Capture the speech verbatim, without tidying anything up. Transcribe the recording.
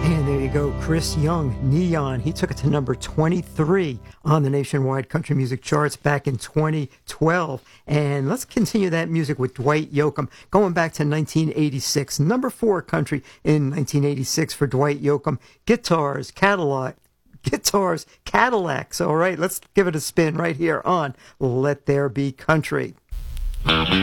And there you go, Chris Young, Neon. He took it to number twenty-three on the nationwide country music charts back in twenty twelve. And let's continue that music with Dwight Yoakam, going back to nineteen eighty-six. Number four country in nineteen eighty-six for Dwight Yoakam. Guitars, Cadillac. Guitars, Cadillacs. All right, let's give it a spin right here on Let There Be Country.